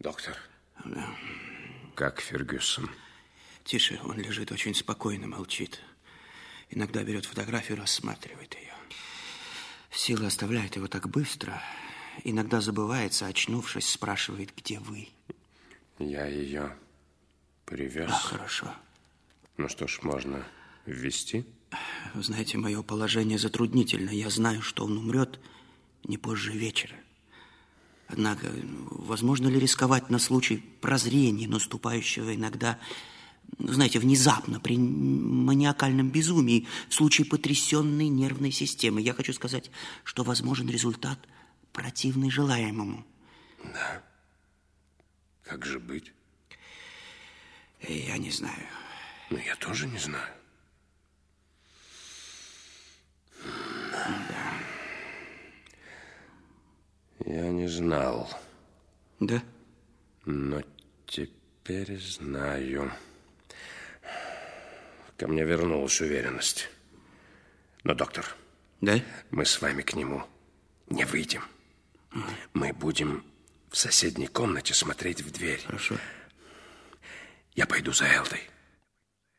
Доктор. Да. Как Фергюсон? Тише, он лежит очень спокойно, молчит. Иногда берет фотографию, рассматривает ее. Сила оставляет его так быстро. Иногда забывается, очнувшись, спрашивает, где вы. Я ее привез. А, хорошо. Ну что ж, можно ввести? Вы знаете, мое положение затруднительно. Я знаю, что он умрет не позже вечера. Однако, возможно ли рисковать на случай прозрения, наступающего иногда, знаете, внезапно, при маниакальном безумии, в случае потрясенной нервной системы? Я хочу сказать, что возможен результат, противный желаемому. Да. Как же быть? Я не знаю. Ну, я тоже не знаю. Да. Я не знал. Да? Но теперь знаю. Ко мне вернулась уверенность. Но, доктор, Да? мы с вами к нему не выйдем. Мы будем в соседней комнате смотреть в дверь. Хорошо. Я пойду за Элдой.